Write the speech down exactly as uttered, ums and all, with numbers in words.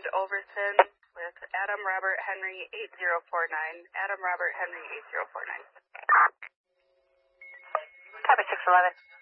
and Overton with Adam Robert Henry eight zero four nine. Adam Robert Henry eight zero four nine. Copy six eleven.